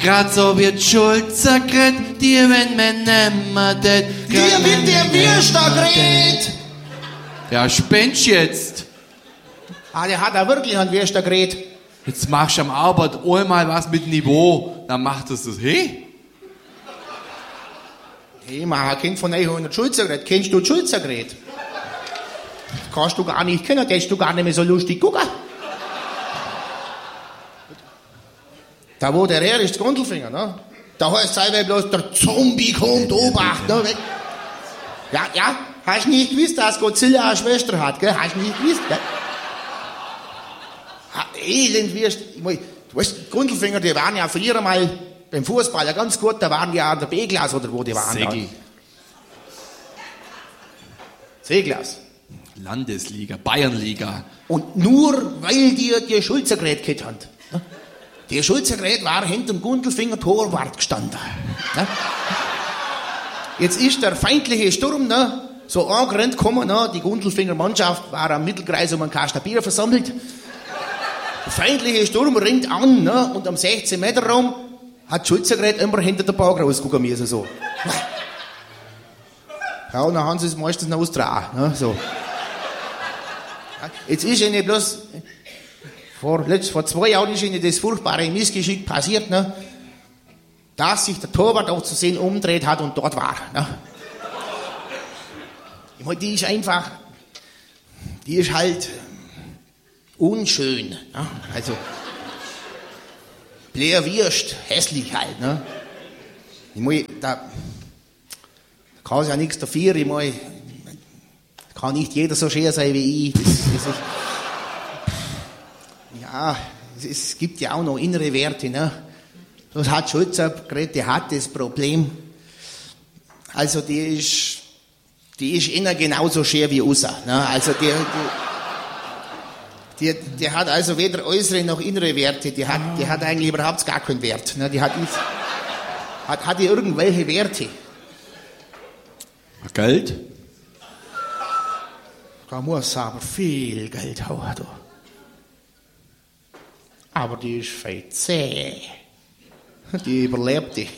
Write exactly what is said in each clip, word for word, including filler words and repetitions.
Grad so wird Schulzer gret, die wenn man nimmer det. Die wird der Würster gret. Ja, spennst jetzt. Ah, der hat da wirklich einen Würster gret. Jetzt machst du am Arbeit einmal was mit Niveau, dann macht es das, hey? Hey, man, ein Kind von neunhundert Schulzer gret. Kennst du Schulzer gret? Kannst du gar nicht kennen, kannst du gar nicht mehr so lustig gucken. Da wo der her ist, der Gundelfinger, ne? Da heißt es bloß, der Zombie kommt, Obacht, ne? Ja, ja, hast du nicht gewusst, dass Godzilla eine Schwester hat, gell? Hast du nicht gewusst, gell? Ha, elend wirst du. Weißt, Gundelfinger, die waren ja früher mal beim Fußball ja ganz gut, da waren die ja an der B-Klasse oder wo die waren. Segel. C-Klasse. Landesliga, Bayernliga. Und nur weil die die Schulzer gret gehabt haben. Ne? Der Schulzer gret war hinterm Gundelfinger Torwart gestanden. Ne? Jetzt ist der feindliche Sturm, ne, so angerannt gekommen, ne, die Gundelfinger Mannschaft war am Mittelkreis um einen Kasten Bier versammelt. Der feindliche Sturm ringt an, ne, und am sechzehn Meter Raum hat Schulzer gret immer hinter der Park rausgucken müssen, so. Ja, und dann haben sie es meistens noch ausgetragen, ne, so. Jetzt ist ihnen bloß, vor, letzt, vor zwei Jahren ist ihnen das furchtbare Missgeschick passiert, ne, dass sich der Torwart auch zu sehen umdreht hat und dort war. Ne. Ich meine, die ist einfach, die ist halt unschön. Ne. Also, Blair Wirst, hässlich halt. Ne. Ich meine, da, da kann sie ja nichts dafür, ich meine, kann nicht jeder so schön sein wie ich. Das, das ist, ja, es, es gibt ja auch noch innere Werte. Ne? Das hat Schulzer geredet, die hat das Problem. Also die ist, die ist innen genauso schön wie außen. Ne? Also die, die, die, die hat also weder äußere noch innere Werte. Die hat, die hat eigentlich überhaupt gar keinen Wert. Ne? Die hat, hat, hat die irgendwelche Werte. Geld? Da muss aber viel Geld haben. Da. Aber die ist fei zäh. Die überlebt die.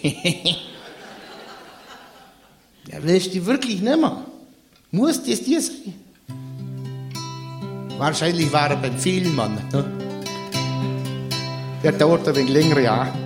Ja, willst du die wirklich nicht mehr? Muss das dir sein? Wahrscheinlich war er beim Vielmann. Ne? Der dauert ein wenig länger, ja.